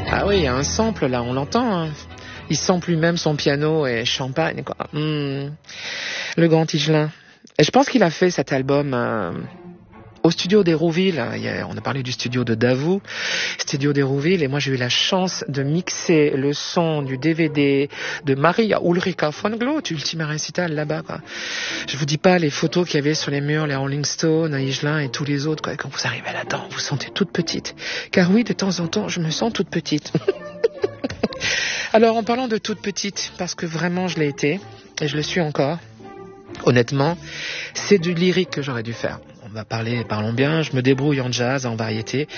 Ah oui, il y a un sample là, on l'entend. Hein. Il sample lui-même son piano et champagne, quoi. Le grand Tigelin. Et je pense qu'il a fait cet album au studio d'Hérouville. On a parlé du studio de Davout, studio d'Hérouville, et moi j'ai eu la chance de mixer le son du DVD de Maria Ulrika von Gloth, Ultima Recital, là-bas, quoi. Je vous dis pas les photos qu'il y avait sur les murs, les Rolling Stones, Higelin et tous les autres, quoi. Quand vous arrivez là-dedans, vous vous sentez toute petite. Car oui, de temps en temps, je me sens toute petite. Alors, en parlant de toute petite, parce que vraiment je l'ai été, et je le suis encore, honnêtement, c'est du lyrique que j'aurais dû faire. On va parlons bien, je me débrouille en jazz, en variété,